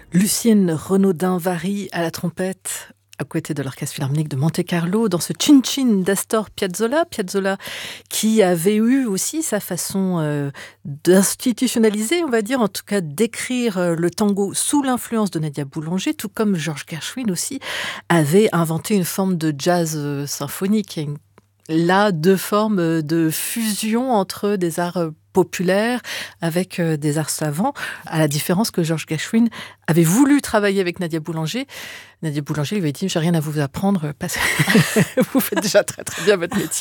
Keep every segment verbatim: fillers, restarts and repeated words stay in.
Lucienne Renaudin-Vary à la trompette, à côté de l'Orchestre Philharmonique de Monte-Carlo, dans ce Chin Chin d'Astor Piazzolla. Piazzolla qui avait eu aussi sa façon euh, d'institutionnaliser, on va dire, en tout cas d'écrire euh, le tango sous l'influence de Nadia Boulanger, tout comme George Gershwin aussi avait inventé une forme de jazz euh, symphonique. Il y a une, là deux formes de fusion entre des arts euh, populaire avec euh, des arts savants, à la différence que George Gershwin avait voulu travailler avec Nadia Boulanger. Nadia Boulanger lui avait dit « J'ai rien à vous apprendre, parce que vous faites déjà très très bien votre métier. »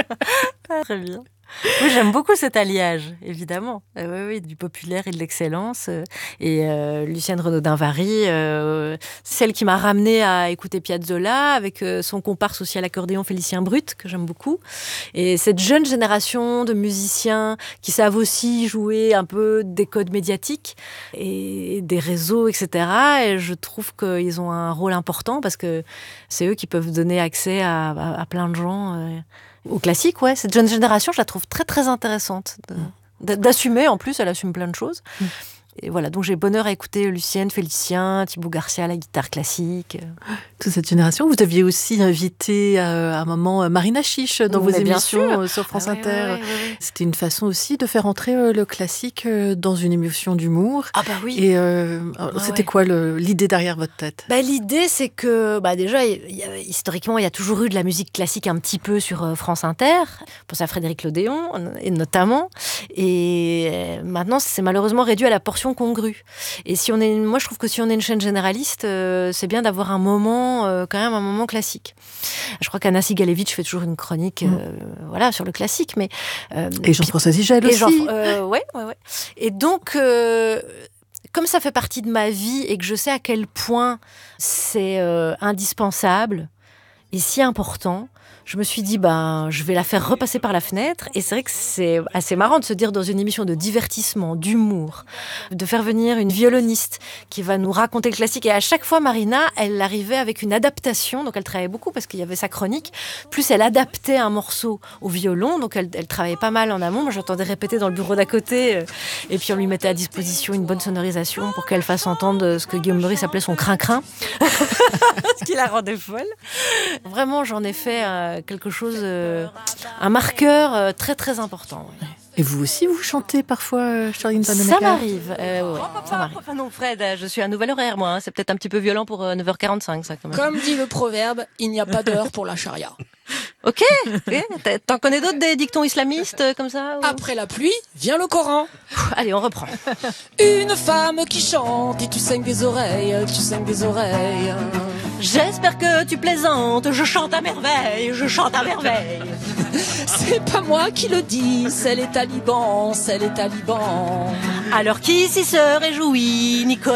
Très bien. Oui, j'aime beaucoup cet alliage, évidemment. Euh, oui, oui, du populaire et de l'excellence. Et euh, Lucienne Renaudin-Vary, euh, celle qui m'a ramenée à écouter Piazzolla, avec euh, son comparse aussi à l'accordéon Félicien Brut, que j'aime beaucoup. Et cette jeune génération de musiciens qui savent aussi jouer un peu des codes médiatiques et des réseaux, et cetera. Et je trouve qu'ils ont un rôle important parce que c'est eux qui peuvent donner accès à, à, à plein de gens. Euh, Au classique, ouais. Cette jeune génération, je la trouve très, très intéressante. De, d'assumer, en plus, elle assume plein de choses. Mm. Et voilà, donc j'ai bonheur à écouter Lucienne, Félicien, Thibaut Garcia à la guitare classique. Toute cette génération. Vous aviez aussi invité euh, à un moment Marina Chiche dans vos Mais émissions euh, sur France ah, ouais, Inter. Ouais, ouais, ouais. C'était une façon aussi de faire entrer euh, le classique euh, dans une émission d'humour. Ah bah oui. Et euh, ah, c'était ouais. quoi le, l'idée derrière votre tête? Bah, l'idée, c'est que bah, déjà, y a, historiquement, il y a toujours eu de la musique classique un petit peu sur euh, France Inter. Je pense à Frédéric Lodéon, et notamment. Et euh, maintenant, c'est malheureusement réduit à la portion congrue. Et si on est, moi, je trouve que si on est une chaîne généraliste, euh, c'est bien d'avoir un moment, euh, quand même un moment classique. Je crois qu'Anna Sigalevitch fait toujours une chronique, euh, mmh. voilà, sur le classique, mais euh, et Jean-François Zigel aussi. Jean, euh, ouais, ouais, ouais. Et donc, euh, comme ça fait partie de ma vie et que je sais à quel point c'est euh, indispensable et si important, je me suis dit, ben, je vais la faire repasser par la fenêtre. Et c'est vrai que c'est assez marrant de se dire dans une émission de divertissement, d'humour, de faire venir une violoniste qui va nous raconter le classique. Et à chaque fois, Marina, elle arrivait avec une adaptation. Donc, elle travaillait beaucoup parce qu'il y avait sa chronique. Plus, elle adaptait un morceau au violon. Donc, elle, elle travaillait pas mal en amont. Moi, j'entendais répéter dans le bureau d'à côté. Et puis, on lui mettait à disposition une bonne sonorisation pour qu'elle fasse entendre ce que Guillaume Meurice appelait son crin-crin. Ce qui la rendait folle. Vraiment, j'en ai fait euh, quelque chose, euh, un marqueur euh, très très important. Ouais. Et vous aussi, vous chantez parfois, euh, Charline Vanhoenacker? Ça m'arrive, euh, ouais, ça m'arrive. Enfin non, Fred, je suis à nouvel horaire, moi. Hein. C'est peut-être un petit peu violent pour euh, neuf heures quarante-cinq, ça, quand même. Comme dit le proverbe, il n'y a pas d'heure pour la charia. Ok, okay. T'en connais d'autres des dictons islamistes euh, comme ça ou... Après la pluie, vient le Coran. Allez, on reprend. Une femme qui chante et tu saignes des oreilles, tu saignes des oreilles. J'espère que tu plaisantes, je chante à merveille, je chante à merveille. C'est pas moi qui le dis, c'est les talibans, c'est les talibans. Alors qui ici se réjouit, Nicolas?